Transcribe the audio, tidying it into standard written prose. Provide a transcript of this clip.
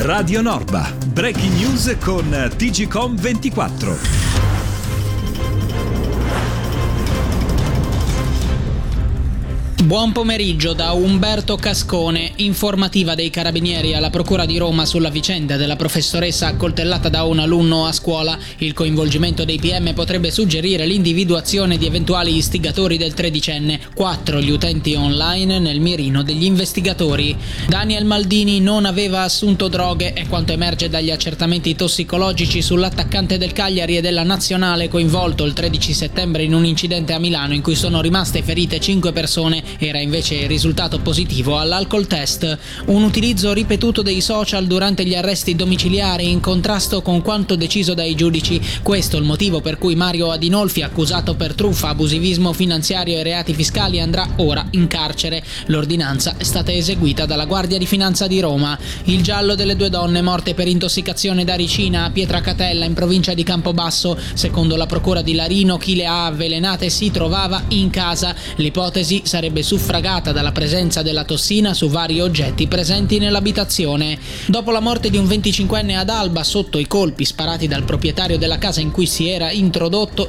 Radio Norba. Breaking news con TGcom24. Buon pomeriggio da Umberto Cascone. Informativa dei Carabinieri alla Procura di Roma sulla vicenda della professoressa accoltellata da un alunno a scuola. Il coinvolgimento dei PM potrebbe suggerire l'individuazione di eventuali istigatori del tredicenne. 4 gli utenti online nel mirino degli investigatori. Daniel Maldini non aveva assunto droghe, è quanto emerge dagli accertamenti tossicologici sull'attaccante del Cagliari e della Nazionale coinvolto il 13 settembre in un incidente a Milano in cui sono rimaste ferite 5 persone. Era invece risultato positivo all'alcol test. Un utilizzo ripetuto dei social durante gli arresti domiciliari in contrasto con quanto deciso dai giudici. Questo è il motivo per cui Mario Adinolfi, accusato per truffa, abusivismo finanziario e reati fiscali, andrà ora in carcere. L'ordinanza è stata eseguita dalla Guardia di Finanza di Roma. Il giallo delle 2 donne morte per intossicazione da ricina a Pietracatella, in provincia di Campobasso. Secondo la procura di Larino, chi le ha avvelenate si trovava in casa. L'ipotesi sarebbe suffragata dalla presenza della tossina su vari oggetti presenti nell'abitazione. Dopo la morte di un 25enne ad Alba sotto i colpi sparati dal proprietario della casa in cui si era introdotto,